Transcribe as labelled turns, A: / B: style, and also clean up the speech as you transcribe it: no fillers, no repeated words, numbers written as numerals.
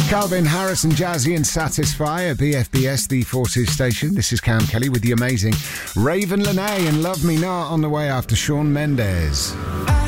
A: Calvin Harris and Jazzy and Satisfy at BFBS, the Forces station. This is Cam Kelly with the amazing Raven Lenae and Love Me Not on the way after Shawn Mendes.